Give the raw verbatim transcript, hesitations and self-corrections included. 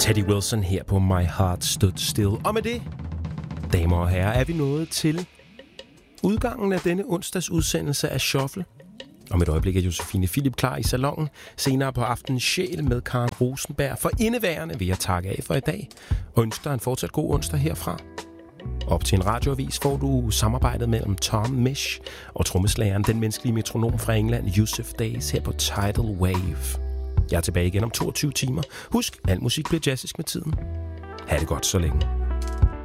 Teddy Wilson her på My Heart Stood Still. Og med det, damer og herrer, er vi nået til udgangen af denne onsdags udsendelse af Shuffle. Om et øjeblik er Josefine Philip klar i salonen. Senere på aftenen Sjæl med Karen Rosenberg. For indeværende vil jeg takke af for i dag og ønsker dig en fortsat god onsdag herfra. Op til en radioavis får du samarbejdet mellem Tom Misch og trommeslageren, den menneskelige metronom fra England, Yusuf Days, her på Tidal Wave. Jeg er tilbage igen om toogtyve timer. Husk, al musik bliver jazzig med tiden. Ha' det godt så længe.